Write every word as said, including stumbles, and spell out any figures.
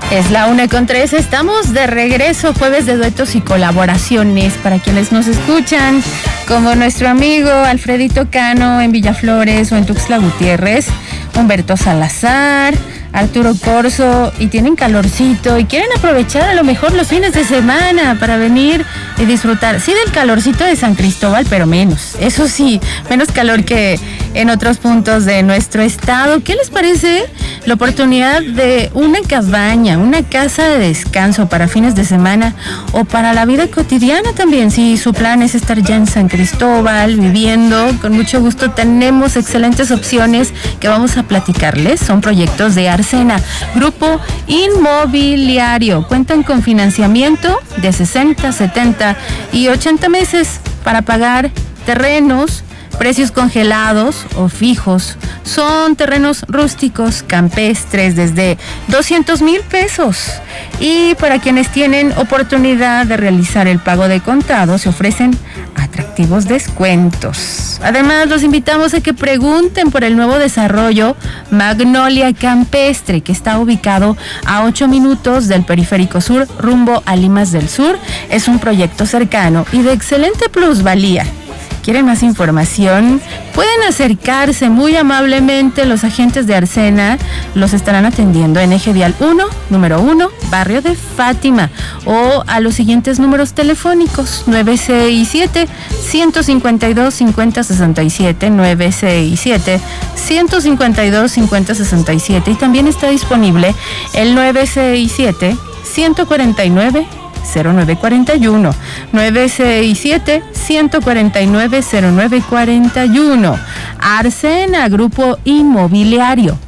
Es la una con tres, estamos de regreso, jueves de duetos y colaboraciones para quienes nos escuchan, como nuestro amigo Alfredito Cano en Villaflores o en Tuxtla Gutiérrez, Humberto Salazar, Arturo Corso, y tienen calorcito y quieren aprovechar a lo mejor los fines de semana para venir y disfrutar, sí, del calorcito de San Cristóbal, pero menos, eso sí, menos calor que en otros puntos de nuestro estado. ¿Qué les parece la oportunidad de una cabaña, una casa de descanso para fines de semana o para la vida cotidiana también? Si su plan es estar ya en San Cristóbal viviendo, con mucho gusto tenemos excelentes opciones que vamos a platicarles. Son proyectos de Arsena, Grupo Inmobiliario. Cuentan con financiamiento de sesenta, setenta y ochenta meses para pagar terrenos, precios congelados o fijos. Son terrenos rústicos, campestres, desde doscientos mil pesos. Y para quienes tienen oportunidad de realizar el pago de contado, se ofrecen atractivos descuentos. Además, los invitamos a que pregunten por el nuevo desarrollo Magnolia Campestre, que está ubicado a ocho minutos del Periférico Sur, rumbo a Limas del Sur. Es un proyecto cercano y de excelente plusvalía. ¿Quieren más información? Pueden acercarse muy amablemente. Los agentes de Arsena los estarán atendiendo en Eje Vial uno, número uno, Barrio de Fátima, o a los siguientes números telefónicos: nueve seis siete, uno cinco dos, cinco cero seis siete, nueve seis siete, uno cinco dos, cinco cero seis siete, y también está disponible el nueve seis siete, uno cuatro nueve, cero nueve cuatro uno, nueve seis siete, uno cuatro nueve, cero nueve cuatro uno. Arsena, Grupo Inmobiliario.